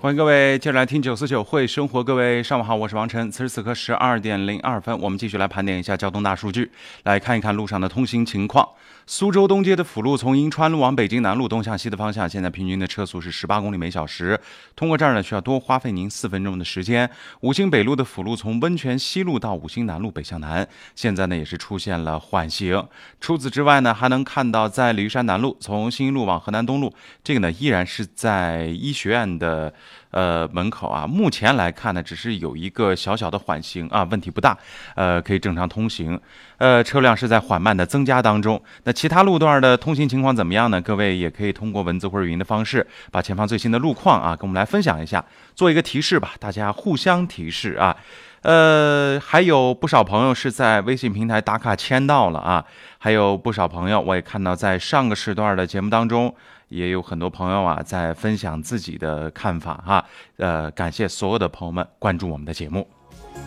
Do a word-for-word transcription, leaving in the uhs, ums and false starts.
欢迎各位接着来听九四九会生活，各位上午好，我是王晨。此时此刻十二点零二分，我们继续来盘点一下交通大数据，来看一看路上的通行情况。苏州东街的辅路从银川路往北京南路东向西的方向，现在平均的车速是十八公里每小时，通过这儿呢需要多花费您四分钟的时间。五星北路的辅路从温泉西路到五星南路北向南，现在呢也是出现了缓行。除此之外呢，还能看到在鲤鱼山南路从新一路往河南东路，这个呢依然是在医学院的呃门口啊，目前来看呢，只是有一个小小的缓行啊，问题不大，呃，可以正常通行。呃，车辆是在缓慢的增加当中。那其他路段的通行情况怎么样呢？各位也可以通过文字或者语音的方式，把前方最新的路况啊，跟我们来分享一下，做一个提示吧，大家互相提示啊。呃，还有不少朋友是在微信平台打卡签到了啊，还有不少朋友我也看到在上个时段的节目当中，也有很多朋友啊在分享自己的看法哈，呃，感谢所有的朋友们关注我们的节目。